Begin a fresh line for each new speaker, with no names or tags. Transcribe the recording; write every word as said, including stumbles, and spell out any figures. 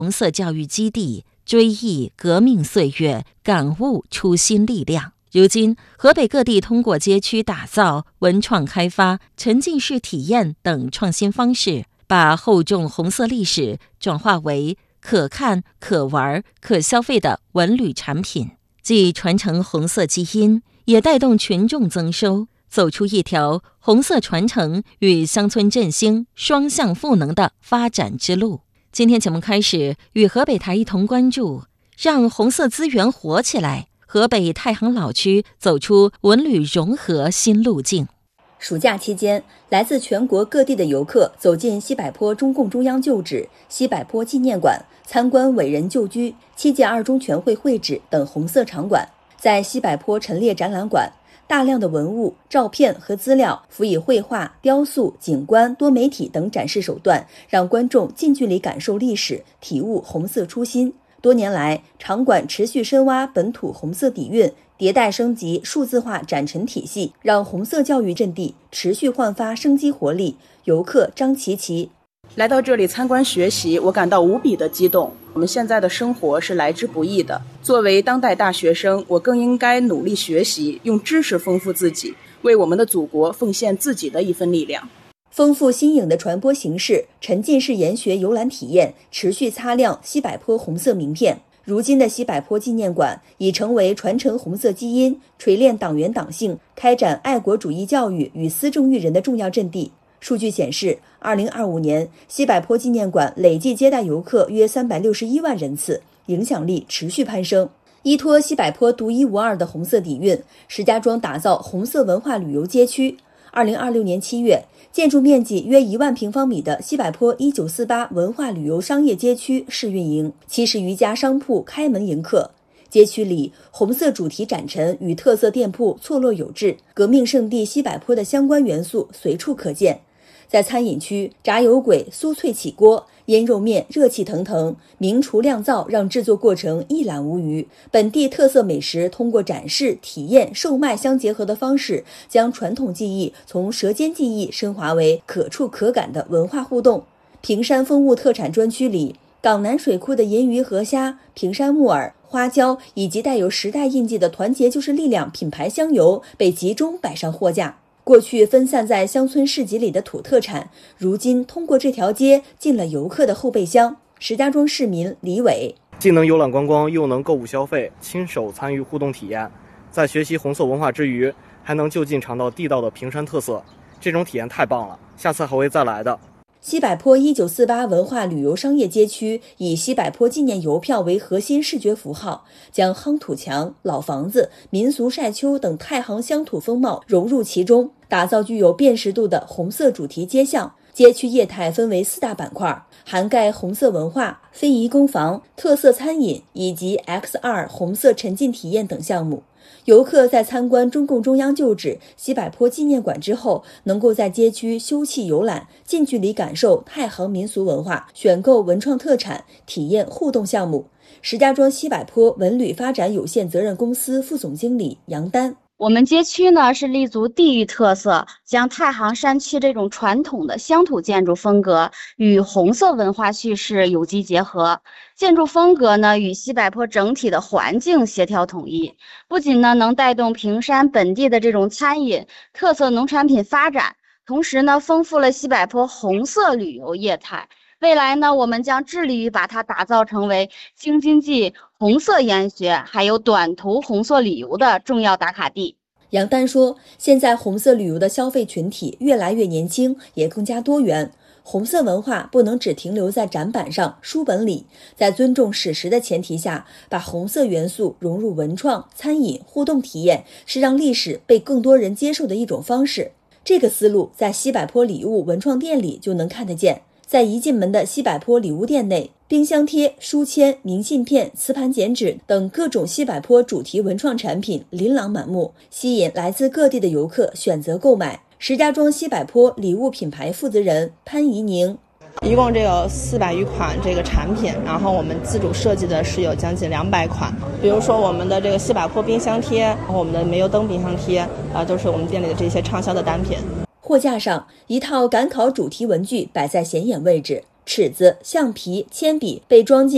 红色教育基地，追忆革命岁月，感悟初心力量。如今，河北各地通过街区打造、文创开发、沉浸式体验等创新方式，把厚重红色历史转化为可看、可玩、可消费的文旅产品，既传承红色基因，也带动群众增收，走出一条红色传承与乡村振兴双向赋能的发展之路。今天节目开始，与河北台一同关注，让红色资源活起来。河北太行老区走出文旅融合新路径。
暑假期间，来自全国各地的游客走进西柏坡中共中央旧址、西柏坡纪念馆，参观伟人旧居、七届二中全会会址等红色场馆。在西柏坡陈列展览馆，大量的文物、照片和资料辅以绘画、雕塑、景观、多媒体等展示手段，让观众近距离感受历史，体悟红色初心。多年来，场馆持续深挖本土红色底蕴，迭代升级数字化展陈体系，让红色教育阵地持续焕发生机活力。游客张琪琪
来到这里参观学习，我感到无比的激动。我们现在的生活是来之不易的，作为当代大学生，我更应该努力学习，用知识丰富自己，为我们的祖国奉献自己的一份力量。
丰富新颖的传播形式，沉浸式研学游览体验，持续擦亮西柏坡红色名片。如今的西柏坡纪念馆已成为传承红色基因、锤炼党员党性、开展爱国主义教育与思政育人的重要阵地。数据显示，二零二五年西柏坡纪念馆累计接待游客约三百六十一万人次，影响力持续攀升。依托西柏坡独一无二的红色底蕴，石家庄打造红色文化旅游街区。二零二六年七月，建筑面积约一万平方米的西柏坡一九四八文化旅游商业街区试运营，七十余家商铺开门迎客。街区里，红色主题展陈与特色店铺错落有致，革命圣地西柏坡的相关元素随处可见。在餐饮区，炸油粿酥脆起锅，腌肉面热气腾腾，名厨酿造让制作过程一览无余。本地特色美食通过展示、体验、售卖相结合的方式，将传统技艺从舌尖技艺升华为可触可感的文化互动。平山风物特产专区里，港南水库的银鱼河虾、平山木耳、花椒以及带有时代印记的团结就是力量品牌香油被集中摆上货架。过去分散在乡村市集里的土特产，如今通过这条街进了游客的后备箱。石家庄市民李伟
既能游览观光，又能购物消费，亲手参与互动体验，在学习红色文化之余，还能就近尝到地道的平山特色，这种体验太棒了，下次还会再来的。
西柏坡一九四八文化旅游商业街区以西柏坡纪念邮票为核心视觉符号，将夯土墙、老房子、民俗晒秋等太行乡土风貌融入其中，打造具有辨识度的红色主题街巷。街区业态分为四大板块，涵盖红色文化、非遗工坊、特色餐饮以及 X 二 红色沉浸体验等项目。游客在参观中共中央旧址西柏坡纪念馆之后，能够在街区休憩游览，近距离感受太行民俗文化，选购文创特产，体验互动项目。石家庄西柏坡文旅发展有限责任公司副总经理杨丹，
我们街区呢是立足地域特色，将太行山区这种传统的乡土建筑风格与红色文化叙事有机结合，建筑风格呢与西柏坡整体的环境协调统一，不仅呢能带动平山本地的这种餐饮、特色农产品发展，同时呢丰富了西柏坡红色旅游业态。未来呢，我们将致力于把它打造成为京津冀红色研学还有短途红色旅游的重要打卡地。
杨丹说，现在红色旅游的消费群体越来越年轻，也更加多元。红色文化不能只停留在展板上、书本里，在尊重史实的前提下，把红色元素融入文创、餐饮、互动体验，是让历史被更多人接受的一种方式。这个思路在西柏坡礼物文创店里就能看得见。在一进门的西柏坡礼物店内，冰箱贴、书签、明信片、磁盘剪纸等各种西柏坡主题文创产品琳琅满目，吸引来自各地的游客选择购买。石家庄西柏坡礼物品牌负责人潘怡宁，
一共这有四百余款这个产品，然后我们自主设计的是有将近两百款，比如说我们的这个西柏坡冰箱贴，然后我们的煤油灯冰箱贴啊，都是我们店里的这些畅销的单品。
货架上一套赶考主题文具摆在显眼位置，尺子、橡皮、铅笔被装进